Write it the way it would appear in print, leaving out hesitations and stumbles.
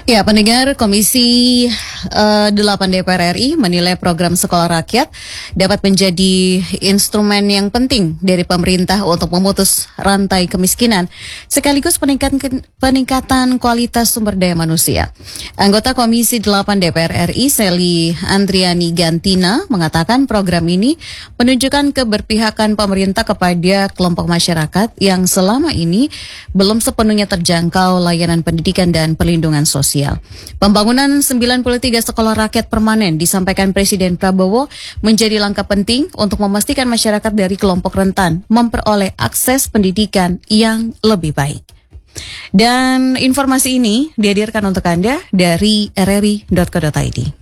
Ya, pendengar Komisi 8 DPR RI menilai program Sekolah Rakyat dapat menjadi instrumen yang penting dari pemerintah untuk memutus rantai kemiskinan, sekaligus peningkatan kualitas sumber daya manusia. Anggota Komisi 8 DPR RI, Seli Andriani Gantina, mengatakan program ini menunjukkan keberpihakan pemerintah kepada kelompok masyarakat yang selama ini belum sepenuhnya terjangkau layanan pendidikan dan perlindungan sosial. Pembangunan 93 sekolah rakyat permanen disampaikan Presiden Prabowo menjadi langkah penting untuk memastikan masyarakat dari kelompok rentan memperoleh akses pendidikan yang lebih baik. Dan informasi ini dihadirkan untuk Anda dari rri.co.id.